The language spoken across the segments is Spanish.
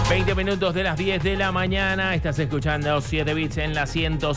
20 minutos de las 10 de la mañana. Estás escuchando 7 Bits en la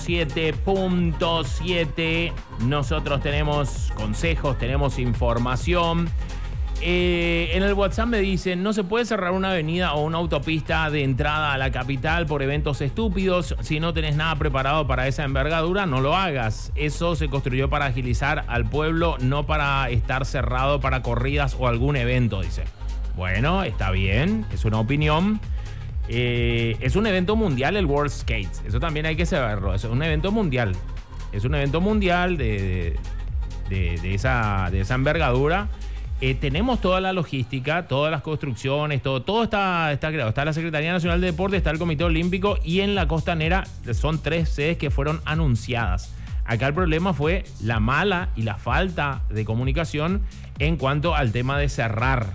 107.7. Nosotros tenemos consejos, tenemos información. En el WhatsApp me dicen, no se puede cerrar una avenida o una autopista de entrada a la capital por eventos estúpidos. Si no tenés nada preparado para esa envergadura, no lo hagas. Eso se construyó para agilizar al pueblo, no para estar cerrado para corridas o algún evento, dice. Bueno, está bien, es una opinión. Es un evento mundial el World Skates. Eso también hay que saberlo. Es un evento mundial. Es un evento mundial de esa envergadura. Tenemos toda la logística, todas las construcciones, todo está creado. Está la Secretaría Nacional de Deporte, está el Comité Olímpico y en la Costanera son 3 sedes que fueron anunciadas. Acá el problema fue la mala y la falta de comunicación en cuanto al tema de cerrar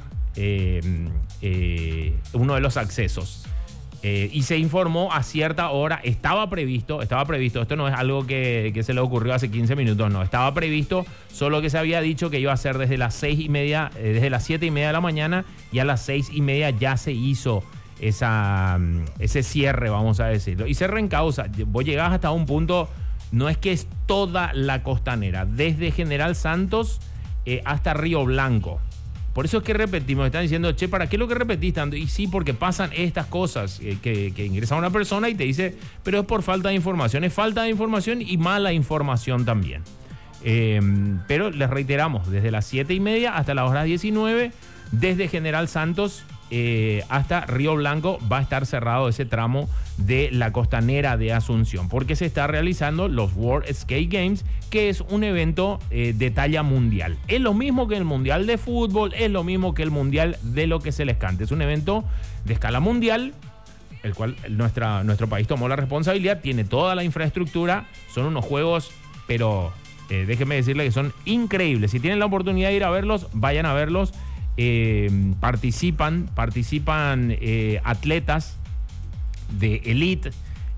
uno de los accesos. Y se informó a cierta hora, estaba previsto, esto no es algo que se le ocurrió hace 15 minutos, no, estaba previsto, solo que se había dicho que iba a ser desde las 6:30, desde las 7:30 de la mañana, y a las 6:30 ya se hizo ese cierre, vamos a decirlo, y se reencausa. Vos llegás hasta un punto, no es que es toda la Costanera, desde General Santos hasta Río Blanco. Por eso es que repetimos, están diciendo, che, ¿para qué lo que repetís tanto? Y sí, porque pasan estas cosas, que ingresa una persona y te dice, pero es por falta de información. Es falta de información y mala información también. Pero les reiteramos, desde las 7:30 hasta las horas 19, desde General Santos hasta Río Blanco va a estar cerrado ese tramo de la Costanera de Asunción, porque se está realizando los World Skate Games, que es un evento de talla mundial. Es lo mismo que el Mundial de Fútbol, es lo mismo que el Mundial de lo que se les cante. Es un evento de escala mundial, el cual nuestro país tomó la responsabilidad, tiene toda la infraestructura, son unos juegos, pero déjenme decirle que son increíbles. Si tienen la oportunidad de ir a verlos, vayan a verlos. Participan atletas de elite.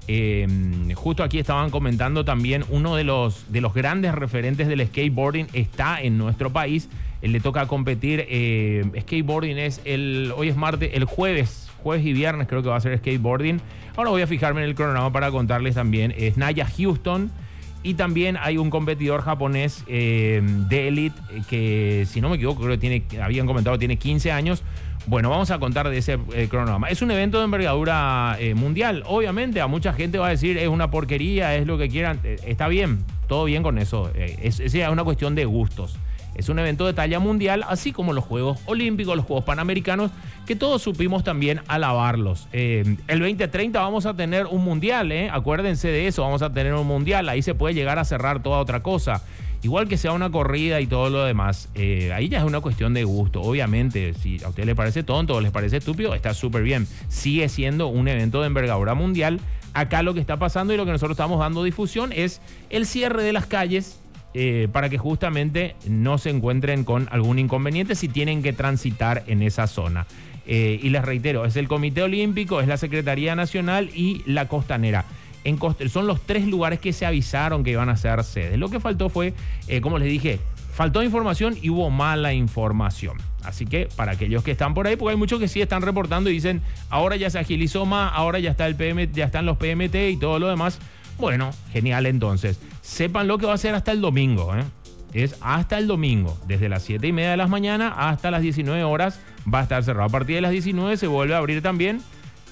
Justo aquí estaban comentando también, uno de los grandes referentes del skateboarding está en nuestro país. Él le toca competir. Skateboarding es hoy es martes, el jueves y viernes creo que va a ser skateboarding. Ahora voy a fijarme en el cronograma para contarles también. Es Naya Houston. Y también hay un competidor japonés de elite que, si no me equivoco, creo que habían comentado, tiene 15 años. Bueno, vamos a contar de ese cronograma. Es un evento de envergadura mundial. Obviamente a mucha gente va a decir, es una porquería, es lo que quieran. Está bien, todo bien con eso. Es una cuestión de gustos. Es un evento de talla mundial, así como los Juegos Olímpicos, los Juegos Panamericanos, que todos supimos también alabarlos. El 2030 vamos a tener un mundial, acuérdense de eso, vamos a tener un mundial, ahí se puede llegar a cerrar toda otra cosa. Igual que sea una corrida y todo lo demás, ahí ya es una cuestión de gusto. Obviamente, si a ustedes les parece tonto o les parece estúpido, está súper bien. Sigue siendo un evento de envergadura mundial. Acá lo que está pasando y lo que nosotros estamos dando difusión es el cierre de las calles, para que justamente no se encuentren con algún inconveniente si tienen que transitar en esa zona. Y les reitero, es el Comité Olímpico, es la Secretaría Nacional y la Costanera. Son los 3 lugares que se avisaron que iban a ser sedes. Lo que faltó fue, como les dije, faltó información y hubo mala información. Así que para aquellos que están por ahí, porque hay muchos que sí están reportando y dicen, ahora ya se agilizó más, ahora ya está ya están los PMT y todo lo demás. Bueno, genial entonces. Sepan lo que va a ser hasta el domingo, Es hasta el domingo, desde las 7:30 de la mañana hasta las 19 horas va a estar cerrado. A partir de las 19 se vuelve a abrir también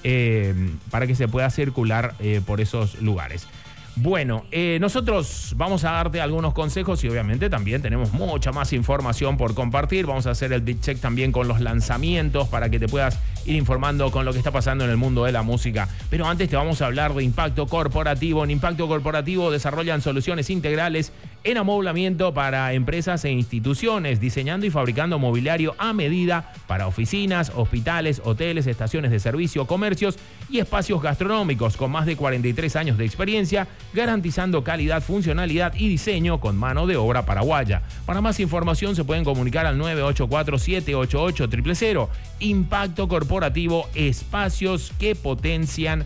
para que se pueda circular por esos lugares. Bueno, nosotros vamos a darte algunos consejos y obviamente también tenemos mucha más información por compartir. Vamos a hacer el beat check también con los lanzamientos para que te puedas ir informando con lo que está pasando en el mundo de la música. Pero antes te vamos a hablar de Impacto Corporativo. En Impacto Corporativo desarrollan soluciones integrales en amoblamiento para empresas e instituciones, diseñando y fabricando mobiliario a medida para oficinas, hospitales, hoteles, estaciones de servicio, comercios y espacios gastronómicos, con más de 43 años de experiencia, garantizando calidad, funcionalidad y diseño con mano de obra paraguaya. Para más información se pueden comunicar al 984-788-000. Impacto Corporativo, espacios que potencian